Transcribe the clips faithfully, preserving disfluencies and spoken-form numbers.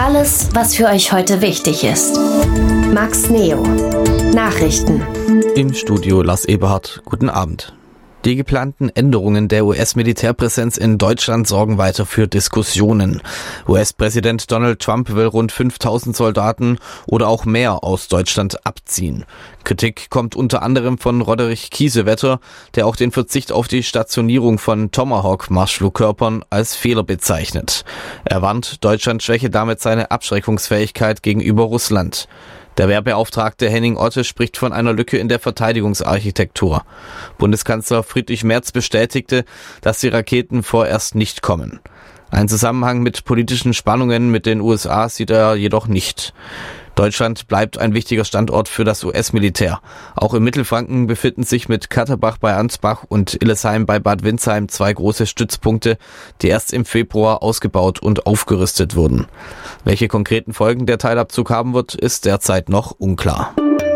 Alles, was für euch heute wichtig ist. Max Neo. Nachrichten. Im Studio Lars Eberhardt. Guten Abend. Die geplanten Änderungen der U S-Militärpräsenz in Deutschland sorgen weiter für Diskussionen. U S-Präsident Donald Trump will rund fünftausend Soldaten oder auch mehr aus Deutschland abziehen. Kritik kommt unter anderem von Roderich Kiesewetter, der auch den Verzicht auf die Stationierung von Tomahawk-Marschflugkörpern als Fehler bezeichnet. Er warnt, Deutschland schwäche damit seine Abschreckungsfähigkeit gegenüber Russland. Der Wehrbeauftragte Henning Otte spricht von einer Lücke in der Verteidigungsarchitektur. Bundeskanzler Friedrich Merz bestätigte, dass die Raketen vorerst nicht kommen. Einen Zusammenhang mit politischen Spannungen mit den U S A sieht er jedoch nicht. Deutschland bleibt ein wichtiger Standort für das U S-Militär. Auch im Mittelfranken befinden sich mit Katterbach bei Ansbach und Illesheim bei Bad Windsheim zwei große Stützpunkte, die erst im Februar ausgebaut und aufgerüstet wurden. Welche konkreten Folgen der Teilabzug haben wird, ist derzeit noch unklar.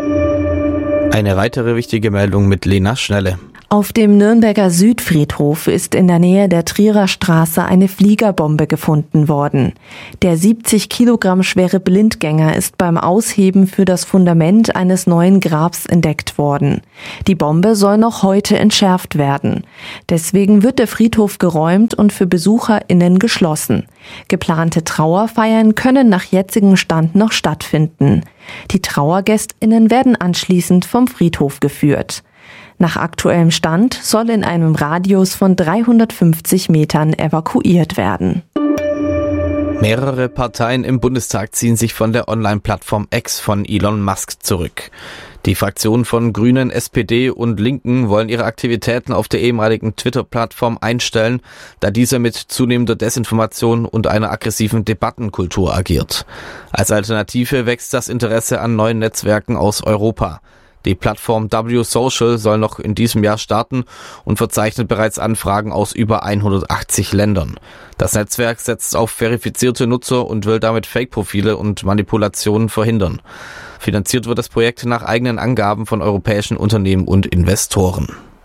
Eine weitere wichtige Meldung mit Lena Schnelle. Auf dem Nürnberger Südfriedhof ist in der Nähe der Trierer Straße eine Fliegerbombe gefunden worden. Der siebzig Kilogramm schwere Blindgänger ist beim Ausheben für das Fundament eines neuen Grabs entdeckt worden. Die Bombe soll noch heute entschärft werden. Deswegen wird der Friedhof geräumt und für BesucherInnen geschlossen. Geplante Trauerfeiern können nach jetzigem Stand noch stattfinden. Die TrauergästInnen werden anschließend vom Friedhof geführt. Nach aktuellem Stand soll in einem Radius von dreihundertfünfzig Metern evakuiert werden. Mehrere Parteien im Bundestag ziehen sich von der Online-Plattform X von Elon Musk zurück. Die Fraktionen von Grünen, S P D und Linken wollen ihre Aktivitäten auf der ehemaligen Twitter-Plattform einstellen, da diese mit zunehmender Desinformation und einer aggressiven Debattenkultur agiert. Als Alternative wächst das Interesse an neuen Netzwerken aus Europa. Die Plattform W Social soll noch in diesem Jahr starten und verzeichnet bereits Anfragen aus über hundertachtzig Ländern. Das Netzwerk setzt auf verifizierte Nutzer und will damit Fake-Profile und Manipulationen verhindern. Finanziert wird das Projekt nach eigenen Angaben von europäischen Unternehmen und Investoren.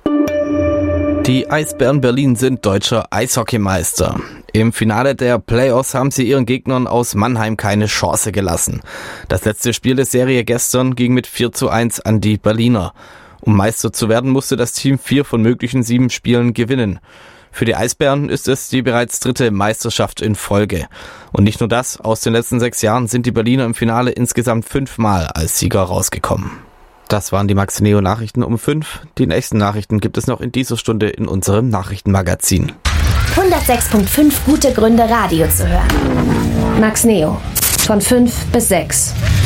Die Eisbären Berlin sind deutscher Eishockeymeister. Im Finale der Playoffs haben sie ihren Gegnern aus Mannheim keine Chance gelassen. Das letzte Spiel der Serie gestern ging mit vier zu eins an die Berliner. Um Meister zu werden, musste das Team vier von möglichen sieben Spielen gewinnen. Für die Eisbären ist es die bereits dritte Meisterschaft in Folge. Und nicht nur das, aus den letzten sechs Jahren sind die Berliner im Finale insgesamt fünfmal als Sieger rausgekommen. Das waren die Max Neo Nachrichten um fünf. Die nächsten Nachrichten gibt es noch in dieser Stunde in unserem Nachrichtenmagazin. hundertsechs Komma fünf gute Gründe, Radio zu hören. Max Neo. Von fünf bis sechs.